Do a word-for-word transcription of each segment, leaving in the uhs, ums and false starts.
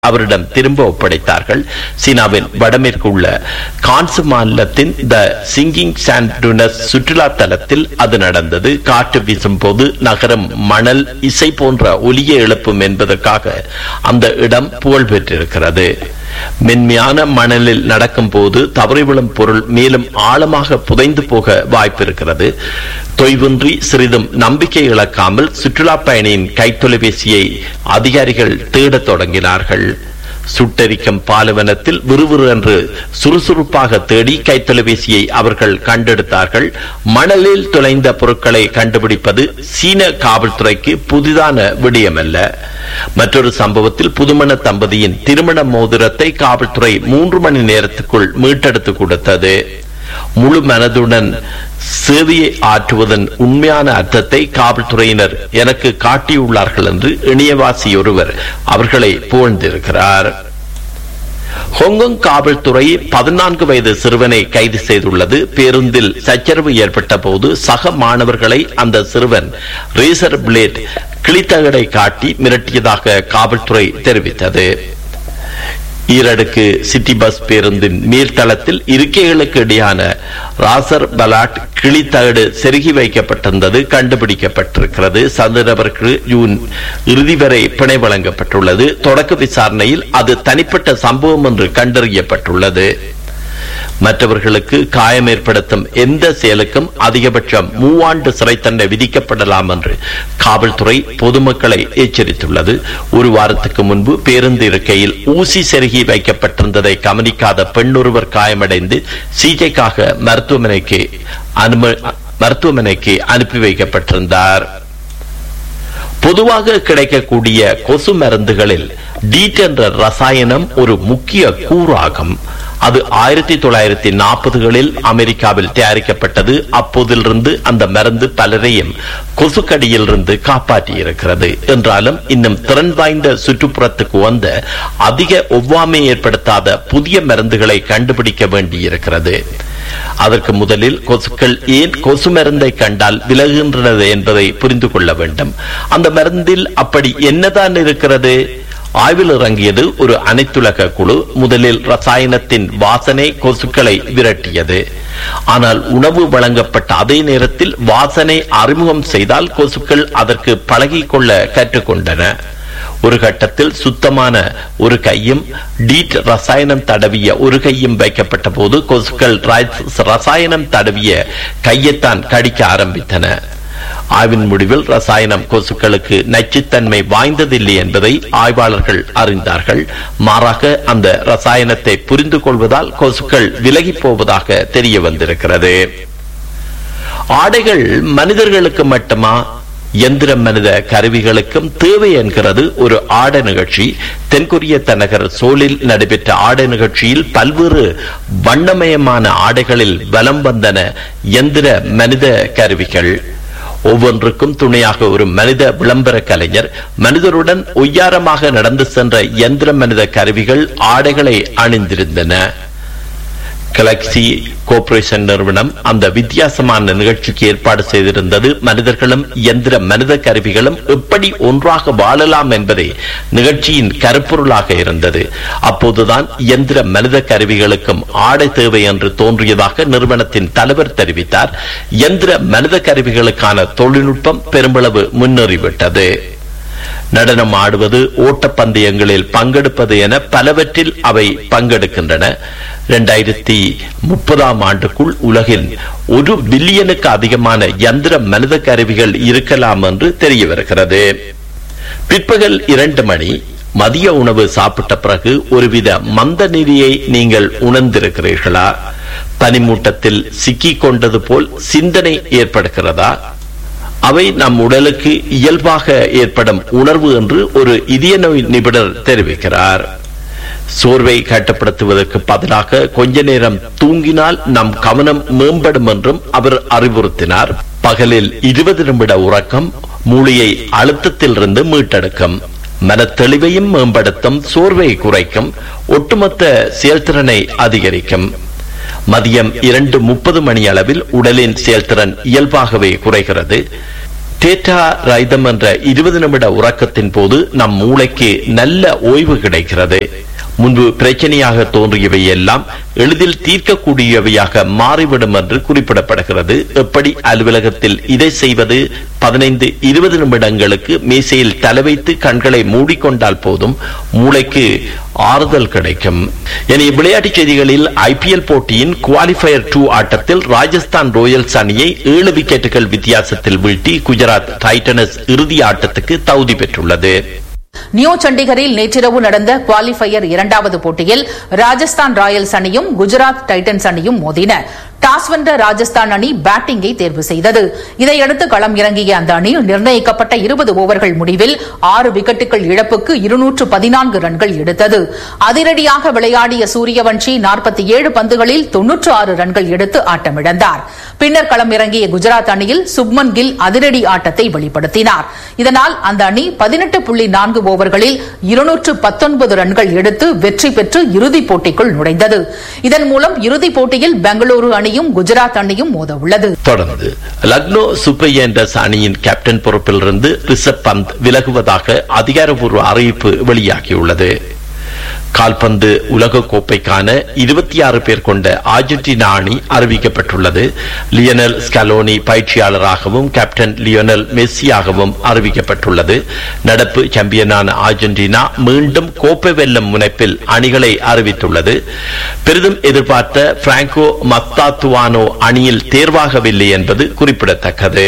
அவரிடம் திரும்ப ஒப்படைத்தார்கள். சீனாவின் வடமேற்கு உள்ள கான்சு மாநிலத்தின் த சிங்கிங் சாண்டுனஸ் சுற்றுலா தலத்தில் அது நடந்தது. காற்று வீசும் போது நகரம் மணல் இசை போன்ற ஒலியை எழுப்பும் என்பதற்காக அந்த இடம் புகழ் பெற்றிருக்கிறது. மென்மையான மணலில் நடக்கும் போது தவறி விழும் பொருள் மேலும் ஆழமாக புதைந்து போக வாய்ப்பிருக்கிறது. தொய்வின்றி சிறிதும் நம்பிக்கை இழக்காமல் சுற்றுலா பயணியின் கைத்தொலைபேசியை அதிகாரிகள் தேடத் தொடங்கினார்கள். சுட்டரிக்கும் பாலைவனத்தில் விறுவிறு என்று சுறுசுறுப்பாக தேடி கைத்தொலைபேசியை அவர்கள் கண்டெடுத்தார்கள். மணலில் துளைந்த பொருட்களை கண்டுபிடிப்பது சீன காவல்துறைக்கு புதிதான விடயமல்ல. மற்றொரு சம்பவத்தில் புதுமண தம்பதியின் திருமண மோதிரத்தை காவல்துறை மூன்று மணி நேரத்துக்குள் மீட்டெடுத்து கொடுத்தது. முழு மனதுடன் சேவையை ஆற்றுவதன் உண்மையான அர்த்தத்தை காவல்துறையினர் எனக்கு காட்டியுள்ளார்கள் என்று இணையவாசி ஒருவர் அவர்களை புகழ்ந்திருக்கிறார். ஹாங்காங் காவல்துறை பதினான்கு வயது சிறுவனை கைது செய்துள்ளது. பேருந்தில் சச்சரவு ஏற்பட்ட போது சக மாணவர்களை அந்த சிறுவன் ரேசர் பிளேட் கிளித்தகடை காட்டி மிரட்டியதாக காவல்துறை தெரிவித்தது. ஈரடுக்கு சிட்டி பஸ் பேருந்தின் மேல்தளத்தில் இருக்கைகளுக்கு இடையான ராசர் பலாட் கிளித்தகடு செருகி வைக்கப்பட்டிருந்தது கண்டுபிடிக்கப்பட்டிருக்கிறது. சந்தேகநபருக்கு ஜூன் இறுதி வரை பிணை வழங்கப்பட்டுள்ளது. தொடக்க விசாரணையில் அது தனிப்பட்ட சம்பவம் என்று கண்டறியப்பட்டுள்ளது. மற்றவர்களுக்கு காயம் ஏற்படுத்தும் எந்த செயலுக்கும் அதிகபட்சம் மூவாண்டு சிறை தண்டனை விதிக்கப்படலாம் என்று காவல்துறை பொதுமக்களை எச்சரித்துள்ளது. ஒரு வாரத்துக்கு முன்பு பேருந்து இருக்கையில் ஊசி செருகி வைக்கப்பட்டிருந்ததை கவனிக்காத பெண் ஒருவர் காயமடைந்து சிகிச்சைக்காக மருத்துவமனைக்கு மருத்துவமனைக்கு அனுப்பி வைக்கப்பட்டிருந்தார். பொதுவாக கிடைக்கக்கூடிய கொசு மருந்துகளில் டீட் என்ற ரசாயனம் ஒரு முக்கிய கூறாகும். அது ஆயிரத்தி தொள்ளாயிரத்தி நாற்பதுகளில் அமெரிக்காவில் தயாரிக்கப்பட்டது. அப்போதிலிருந்து அந்த மருந்து பலரையும் கொசுக்கடியில் இருந்து காப்பாற்றி இருக்கிறது. என்றாலும் இன்னும் திறன் வாய்ந்த சுற்றுப்புறத்துக்கு வந்த அதிக ஒவ்வாமை ஏற்படுத்தாத புதிய மருந்துகளை கண்டுபிடிக்க வேண்டியிருக்கிறது. அதற்கு முதலில் கொசுக்கள் ஏன் கொசு மருந்தை கண்டால் விலகுகின்றது என்பதை புரிந்து கொள்ள வேண்டும். அந்த மருந்தில் அப்படி என்னதான் இருக்கிறது? ஆய்வில் இறங்கியது ஒரு அனைத்துலக குழு. முதலில் ரசாயனத்தின் வாசனை கொசுக்களை விரட்டியது. ஆனால் உணவு வழங்கப்பட்ட அதே நேரத்தில் வாசனை அறிமுகம் செய்தால் கொசுக்கள் அதற்கு பழகிக்கொள்ள கற்றுக்கொண்டன. ஒரு கட்டத்தில் சுத்தமான ஒரு கையும் டீட் ரசாயனம் தடவிய ஒரு கையும் வைக்கப்பட்ட போது கொசுக்கள் ரசாயனம் தடவிய கையைத்தான் கடிக்க ஆரம்பித்தன. ஆய்வின் முடிவில் ரசாயனம் கொசுக்களுக்கு நச்சுத்தன்மை வாய்ந்ததில்லை என்பதை ஆய்வாளர்கள் அறிந்தார்கள். மாறாக அந்த ரசாயனத்தை புரிந்து கொள்வதால் கொசுக்கள் விலகி போவதாக தெரிய வந்திருக்கிறது. ஆடைகள் மனிதர்களுக்கு மட்டுமா, எந்திர மனித கருவிகளுக்கும் தேவை என்கிறது ஒரு ஆடை நிகழ்ச்சி. தென்கொரிய தலைநகர் சோலில் நடைபெற்ற ஆடை நிகழ்ச்சியில் பல்வேறு வண்ணமயமான ஆடைகளில் வலம் வந்தன எந்திர மனித கருவிகள். ஒவ்வொன்றுக்கும் துணையாக ஒரு மனித விளம்பர கலைஞர். மனிதருடன் ஒய்யாரமாக நடந்து சென்ற எந்திர மனித கருவிகள் ஆடைகளை அணிந்திருந்தன. கேலக்சி கோர்பரேஷன் நிறுவனம் அந்த வித்தியாசமான நிகழ்ச்சிக்கு ஏற்பாடு செய்திருந்தது. மனிதர்களும் எந்திர மனித கருவிகளும் எப்படி ஒன்றாக வாழலாம் என்பதை நிகழ்ச்சியின் கருப்பொருளாக இருந்தது. அப்போதுதான் எந்திர மனித கருவிகளுக்கும் ஆடை தேவை என்று தோன்றியதாக நிறுவனத்தின் தலைவர் தெரிவித்தார். எந்திர மனித கருவிகளுக்கான தொழில்நுட்பம் பெருமளவு முன்னேறிவிட்டது. நடனம் ஆடுவது, ஓட்டப்பந்தயங்களில் பங்கெடுப்பது என பலவற்றில் அவை பங்கெடுக்கின்றன. இரண்டாயிரத்தி முப்பதாம் ஆண்டுக்குள் உலகில் ஒரு பில்லியனுக்கு அதிகமான யந்திர மனித கருவிகள் இருக்கலாம் என்று தெரிய வருகிறது. பிற்பகல் இரண்டு மணி மதிய உணவு சாப்பிட்ட பிறகு ஒருவித மந்த நிதியை நீங்கள் உணர்ந்திருக்கிறீர்களா? பனிமூட்டத்தில் சிக்கிக் கொண்டது போல் சிந்தனை ஏற்படுகிறதா? அவை நம் உடலுக்கு இயல்பாக ஏற்படும் உணர்வு என்று ஒரு இதய நோய் நிபுணர் தெரிவிக்கிறார். சோர்வை கட்டுப்படுத்துவதற்கு பதிலாக கொஞ்ச நேரம் தூங்கினால் நம் கவனம் மேம்படும் என்றும் அவர் அறிவுறுத்தினார். பகலில் இருபது நிமிட உறக்கம் மூளையை அழுத்தத்தில் இருந்து மீட்டெடுக்கும், மன தெளிவையும் மேம்படுத்தும், சோர்வை குறைக்கும், ஒட்டுமொத்த செயல்திறனை அதிகரிக்கும். மதியம் இரண்டு முப்பது மணி அளவில் உடலின் செயல்திறன் இயல்பாகவே குறைகிறது. தேட்டா ரைதம் என்ற இருபது நிமிட உறக்கத்தின் போது நம் மூளைக்கு நல்ல ஓய்வு கிடைக்கிறது. முன்பு பிரச்சனையாக தோன்றியவை எல்லாம் எளிதில் தீர்க்கக்கூடியவையாக மாறிவிடும் என்று குறிப்பிடப்படுகிறது. எப்படி அலுவலகத்தில் இதை செய்வது? பதினைந்து இருபது நிமிடங்களுக்கு மேசையில் தலை வைத்து கண்களை மூடிக்கொண்டால் போதும், மூளைக்கு ஆறுதல் கிடைக்கும். என விளையாட்டுச் செய்திகளில் ஐபிஎல் போட்டியின் குவாலிஃபயர் டூ ஆட்டத்தில் ராஜஸ்தான் ராயல்ஸ் அணியை ஏழு விக்கெட்டுகள் வித்தியாசத்தில் வீழ்த்தி குஜராத் டைட்டன்ஸ் இறுதி ஆட்டத்துக்கு தகுதி பெற்றுள்ளது. நியூ சண்டிகரில் நேற்றிரவு நடந்த குவாலிஃபயர் இரண்டாவது போட்டியில் ராஜஸ்தான் ராயல்ஸ் அணியும் குஜராத் டைட்டன்ஸ் அணியும் மோதின. டாஸ் வென்ற ராஜஸ்தான் அணி பேட்டிங்கை தேர்வு செய்தது. இதையடுத்து களம் இறங்கிய அந்த அணி நிர்ணயிக்கப்பட்ட இருபது ஓவர்கள் முடிவில் ஆறு விக்கெட்டுகள் இழப்புக்கு இருநூற்று பதினான்கு ரன்கள் எடுத்தது. அதிரடியாக விளையாடிய சூரியவன்ஷி நாற்பத்தி ஏழு பந்துகளில் தொன்னூற்று ஆறு ரன்கள் எடுத்து ஆட்டமிழந்தார். பின்னர் களம் இறங்கிய குஜராத் அணியில் சுப்மன் கில் அதிரடி ஆட்டத்தை வெளிப்படுத்தினார். இதனால் அந்த அணி பதினெட்டு புள்ளி நான்கு ஓவர்களில் இருநூற்று பத்தொன்பது ரன்கள் எடுத்து வெற்றி பெற்று இறுதிப் போட்டிக்குள் நுழைந்தது. இதன் மூலம் இறுதிப் போட்டியில் பெங்களூரு அணியும் குஜராத் அணியும் மோத உள்ளது. தொடர்ந்து லக்னோ சூப்பர் ஜெயண்ட்ஸ் அணியின் கேப்டன் பொறுப்பிலிருந்து ரிஷப் பந்த் விலகுவதாக அதிகாரப்பூர்வ அறிவிப்பு வெளியாகியுள்ளது. கால்பந்து உலக கோப்பைக்கான இருபத்தி ஆறு பேர் கொண்ட அர்ஜென்டினா அணி அறிவிக்கப்பட்டுள்ளது. லியோனல் ஸ்கலோனி பயிற்சியாளராகவும் கேப்டன் லியோனல் மெஸ்ஸியாகவும் அறிவிக்கப்பட்டுள்ளது. நடப்பு சாம்பியனான அர்ஜென்டினா மீண்டும் கோப்பை வெல்லும் முனைப்பில் அணிகளை அறிவித்துள்ளது. பெரிதும் எதிர்பார்த்த பிராங்கோ மத்தாத்துவானோ அணியில் தேர்வாகவில்லை என்பது குறிப்பிடத்தக்கது.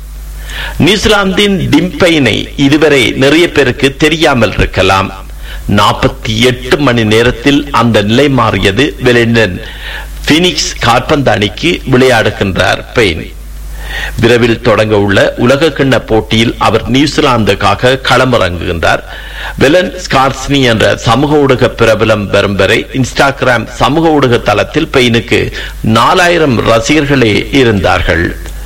நியூசிலாந்தின் டிம்பைனை இதுவரை நிறைய பேருக்கு தெரியாமல் இருக்கலாம். நாற்பத்தி எட்டு மணி நேரத்தில் அந்த நிலை மாறியது. வெலிங்டன் பீனிக்ஸ் கால்பந்து அணிக்கு விளையாடுகின்றார் பெயின். விரைவில் தொடங்க உள்ள உலக கிண்ண போட்டியில் அவர் நியூசிலாந்துக்காக களமிறங்குகின்றார். வெலன் ஸ்கார்ஸ்னி என்ற சமூக ஊடக பிரபலம் வரும் வரை இன்ஸ்டாகிராம் சமூக ஊடக தளத்தில் பெயினுக்கு நாலாயிரம் ரசிகர்களே இருந்தார்கள்.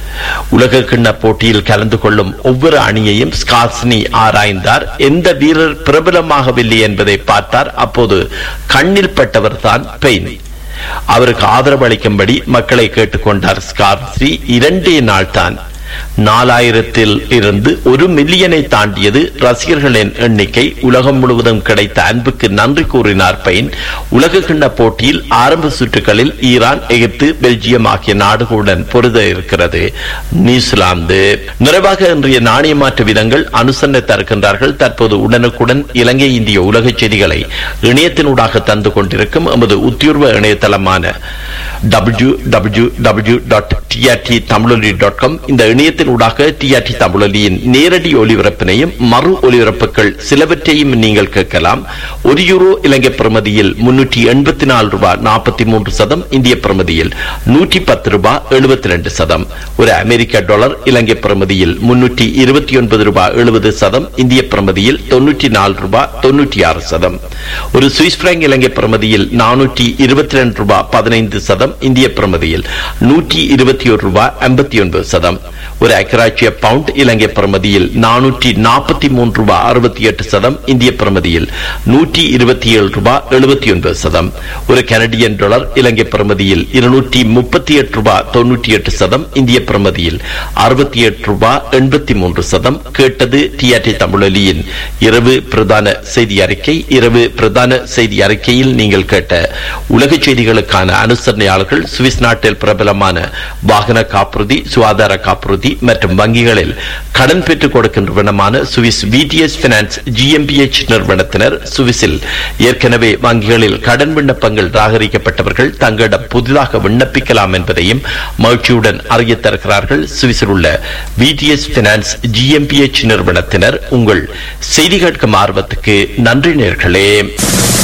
உலக கிண்ண போட்டியில் கலந்து கொள்ளும் ஒவ்வொரு அணியையும் ஸ்கார்ஸ்னி ஆராய்ந்தார். எந்த வீரர் பிரபலமாகவில்லை என்பதை பார்த்தார். அப்போது கண்ணில் பட்டவர் தான் பெயின். அவருக்கு ஆதரவு அளிக்கும்படி மக்களை கேட்டுக்கொண்டார் ஸ்கார்ஸ்னி. இரண்டே நாள் தான் நாலாயிரத்தில் இருந்து ஒரு மில்லியனை தாண்டியது ரசிகர்களின் எண்ணிக்கை. உலகம் முழுவதும் கிடைத்த அன்புக்கு நன்றி கூறினார் பெயின். உலக கிண்ண போட்டியில் ஆரம்ப சுற்றுகளில் ஈரான், எகிப்து, பெல்ஜியம் ஆகிய நாடுகளுடன் பொருத இருக்கிறது நியூசிலாந்து. நிறைவாக இன்றைய நாணய மாற்று விதங்கள் அனுசரணை தருகின்றார்கள். தற்போது உடனுக்குடன் இலங்கை இந்திய உலக செய்திகளை இணையத்தினூடாக தந்து கொண்டிருக்கும் எமது உத்தியோர்வ இணையதளமான W W W dot TRT தமிழொலி டாட் காம் இந்த இணையத்தினூடாக டிஆர்டி தமிழொலியின் நேரடி ஒலிபரப்பினையும் மறு ஒலிபரப்புகள் சிலவற்றையும் நீங்கள் கேட்கலாம். ஒரு யூரோ இலங்கை பிரமதியில் முன்னூற்றி எண்பத்தி நாலு ரூபாய் நாற்பத்தி மூன்று சதம், இந்திய பிரமதியில் நூற்றி பத்து ரூபாய் எழுபத்தி ரெண்டு சதம். ஒரு அமெரிக்க டாலர் இலங்கை பிரமதியில் முன்னூற்றி இருபத்தி ஒன்பது ரூபாய் எழுபது சதம், இந்திய பிரமதியில் தொன்னூற்றி நாலு ரூபாய் தொன்னூற்றி ஆறு சதம். ஒரு சுவிஸ் பிராங்க் இலங்கை பிரமதியில் நானூற்றி இருபத்தி ரெண்டு ரூபாய் பதினைந்து சதம், இந்திய பிரமதியில் நூற்றி இருபத்தி ஒரு ரூபாய் ஐம்பத்தி ஒன்பது சதம். ஒரு ஐக்கிராட்சிய பவுண்ட் இலங்கை பிரமதியில் நானூற்றி நாற்பத்தி மூன்று ரூபாய் அறுபத்தி எட்டு சதம், இந்திய பிரமதியில் நூற்றி இருபத்தி ஏழு ரூபாய் எழுபத்தி ஒன்பது சதம். ஒரு கனடியன் டாலர் இலங்கை பிரமதியில் இருநூற்றி முப்பத்தி எட்டு ரூபாய் தொன்னூற்றி எட்டு சதம், இந்திய பிரமதியில் அறுபத்தி எட்டு ரூபாய் எண்பத்தி மூன்று சதம். கேட்டது டிஆர்டி தமிழொலியின் இரவு பிரதான செய்தி அறிக்கை. இரவு பிரதான செய்தி அறிக்கையில் நீங்கள் கேட்ட உலக செய்திகளுக்கான அனுசரணையாளர்கள் சுவிஸ் நாட்டில் பிரபலமான வாகன காப்புறுதி, சுகாதார காப்புறுதி மற்றும் வங்கிகளில் கடன் பெற்றுக் கொடுக்கின்றவனமான சுவிஸ் விடிஎஸ் பினான்ஸ் ஜிஎம்பிஎச் நிறுவனத்தினர். சுவிஸில் ஏற்கனவே வங்கிகளில் கடன் விண்ணப்பங்கள் ராகரிக்கப்பட்டவர்கள் தங்களிடம் புதிதாக விண்ணப்பிக்கலாம் என்பதையும் மகிழ்ச்சியுடன் அறிய தருகிறார்கள். சுவிஸில் உள்ள விடிஎஸ் பினான்ஸ் ஜிஎம்பிஎச் நிறுவனத்தினர். உங்கள் செய்தி கேட்கும் ஆர்வத்துக்கு நன்றி நேர்களே.